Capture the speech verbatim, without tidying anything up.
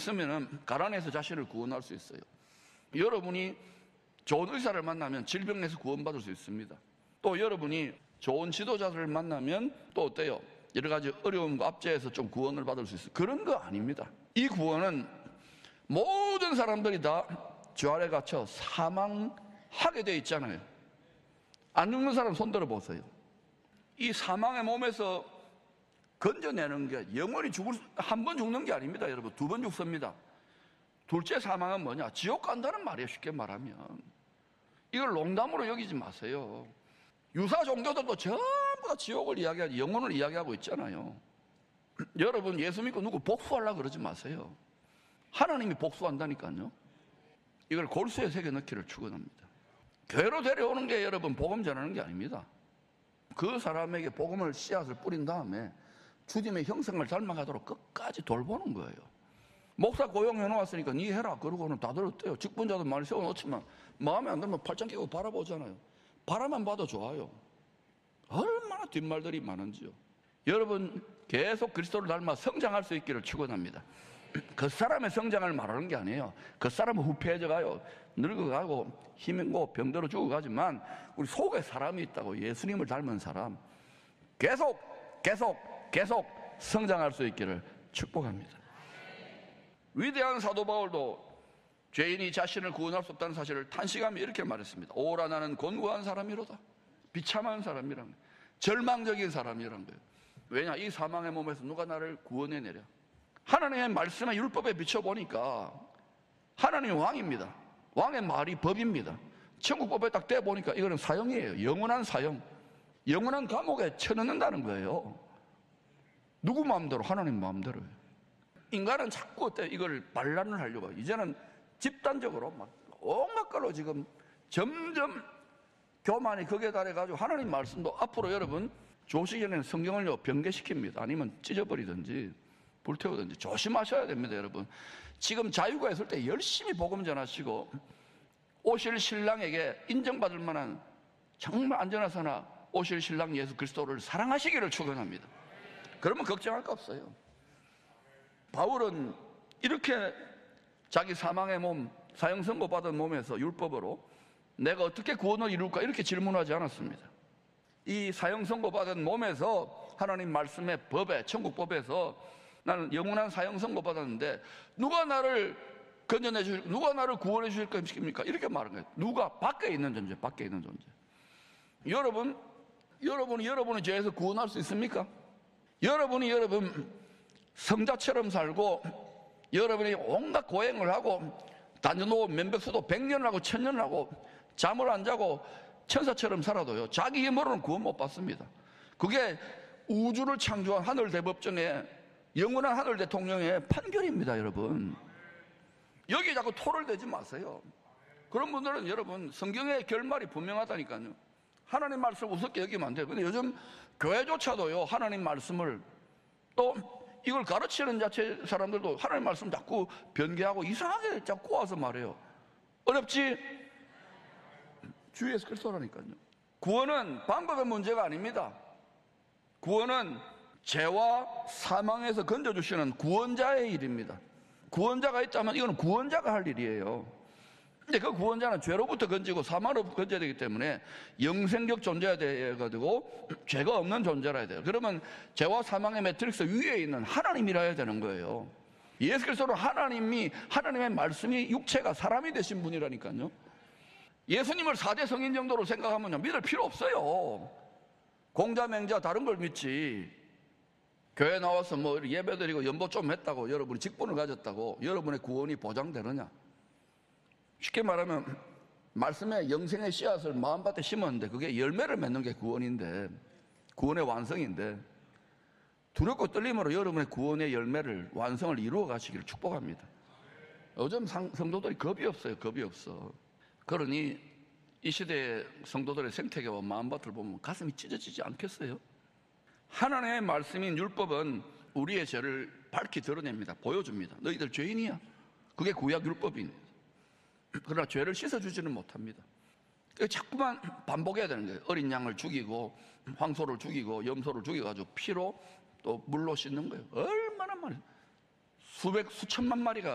있으면 가난해서 자신을 구원할 수 있어요. 여러분이 좋은 의사를 만나면 질병에서 구원받을 수 있습니다. 또 여러분이 좋은 지도자를 만나면 또 어때요? 여러 가지 어려움과 압제에서 좀 구원을 받을 수 있어요. 그런 거 아닙니다. 이 구원은 모든 사람들이 다 주 아래 갇혀 사망하게 돼 있잖아요. 안 죽는 사람 손 들어 보세요. 이 사망의 몸에서 건져내는 게 영원히 죽을 한 번 죽는 게 아닙니다. 여러분, 두 번 죽습니다. 둘째 사망은 뭐냐? 지옥 간다는 말이에요. 쉽게 말하면 이걸 농담으로 여기지 마세요. 유사 종교들도 전부 다 지옥을 이야기하지 영혼을 이야기하고 있잖아요. 여러분, 예수 믿고 누구 복수하려고 그러지 마세요. 하나님이 복수한다니까요. 이걸 골수에 새겨 넣기를 축원합니다. 교회로 데려오는 게 여러분 복음 전하는 게 아닙니다. 그 사람에게 복음을 씨앗을 뿌린 다음에 주님의 형상을 닮아가도록 끝까지 돌보는 거예요. 목사 고용해 놓았으니까 니 해라 그러고는 다들 어때요? 직분자도 많이 세워놓지만 마음에 안 들면 팔짱 끼고 바라보잖아요. 바라만 봐도 좋아요. 얼마나 뒷말들이 많은지요. 여러분, 계속 그리스도를 닮아 성장할 수 있기를 축원합니다. 그 사람의 성장을 말하는 게 아니에요. 그 사람은 후패해져 가요. 늙어가고 힘있고 병들어 죽어가지만 우리 속에 사람이 있다고. 예수님을 닮은 사람 계속 계속 계속 성장할 수 있기를 축복합니다. 위대한 사도 바울도 죄인이 자신을 구원할 수 없다는 사실을 탄식하며 이렇게 말했습니다. 오라 나는 곤고한 사람이로다. 비참한 사람이란 거예요. 절망적인 사람이란 거예요. 왜냐? 이 사망의 몸에서 누가 나를 구원해내랴. 하나님의 말씀의 율법에 비춰보니까 하나님이 왕입니다. 왕의 말이 법입니다. 천국법에 딱 떼보니까 이거는 사형이에요. 영원한 사형. 영원한 감옥에 쳐넣는다는 거예요. 누구 마음대로? 하나님 마음대로요. 인간은 자꾸 이걸 반란을 하려고 해요. 이제는 집단적으로 막 온갖 걸로 지금 점점 교만이 극에 달해가지고 하나님 말씀도 앞으로 여러분 조시기에는 성경을요 변개시킵니다. 아니면 찢어버리든지 불태우든지 조심하셔야 됩니다. 여러분, 지금 자유가 있을 때 열심히 복음 전하시고 오실 신랑에게 인정받을 만한 정말 안전하사나 오실 신랑 예수 그리스도를 사랑하시기를 축원합니다. 그러면 걱정할 거 없어요. 바울은 이렇게 자기 사망의 몸, 사형 선고받은 몸에서 율법으로 내가 어떻게 구원을 이룰까 이렇게 질문하지 않았습니다. 이 사형 선고받은 몸에서 하나님 말씀의 법에, 천국법에서 나는 영원한 사형 선고받았는데 누가 나를 건져내 주실, 누가 나를 구원해 주실 것입니까? 이렇게 말한 거예요. 누가? 밖에 있는 존재, 밖에 있는 존재. 여러분, 여러분이 여러분의 죄에서 구원할 수 있습니까? 여러분이 여러분 성자처럼 살고 여러분이 온갖 고행을 하고 단전도 면백수도 백 년을 하고 천 년을 하고 잠을 안 자고 천사처럼 살아도요 자기 힘으로는 구원 못 받습니다. 그게 우주를 창조한 하늘 대법정의 영원한 하늘 대통령의 판결입니다. 여러분, 여기 자꾸 토를 대지 마세요. 그런 분들은 여러분 성경의 결말이 분명하다니까요. 하나님 말씀을 우습게 여기면 안 돼요. 근데 요즘 교회조차도요 하나님 말씀을 또 이걸 가르치는 자체 사람들도 하나님 말씀 자꾸 변개하고 이상하게 자꾸 꼬아서 말해요. 어렵지? 주 예수 그리스도라니까요. 구원은 방법의 문제가 아닙니다. 구원은 죄와 사망에서 건져주시는 구원자의 일입니다. 구원자가 있다면 이건 구원자가 할 일이에요. 근데 그 구원자는 죄로부터 건지고 사망으로부터 건져야 되기 때문에 영생적 존재가 되고 죄가 없는 존재라 해야 돼요. 그러면 죄와 사망의 매트릭스 위에 있는 하나님이라 해야 되는 거예요. 예수 그리스도는 하나님이, 하나님의 말씀이 육체가 사람이 되신 분이라니까요. 예수님을 사대 성인 정도로 생각하면 믿을 필요 없어요. 공자 맹자 다른 걸 믿지. 교회 나와서 뭐 예배드리고 연보 좀 했다고 여러분이 직분을 가졌다고 여러분의 구원이 보장되느냐? 쉽게 말하면 말씀에 영생의 씨앗을 마음밭에 심었는데 그게 열매를 맺는 게 구원인데, 구원의 완성인데, 두렵고 떨림으로 여러분의 구원의 열매를, 완성을 이루어 가시기를 축복합니다. 요즘 성도들이 겁이 없어요. 겁이 없어. 그러니 이 시대의 성도들의 생태계와 마음밭을 보면 가슴이 찢어지지 않겠어요? 하나님의 말씀인 율법은 우리의 죄를 밝히 드러냅니다. 보여줍니다. 너희들 죄인이야. 그게 구약 율법입니다. 그러나 죄를 씻어주지는 못합니다. 자꾸만 반복해야 되는 거예요. 어린 양을 죽이고 황소를 죽이고 염소를 죽여가지고 피로 또 물로 씻는 거예요. 얼마나 많이, 수백 수천만 마리가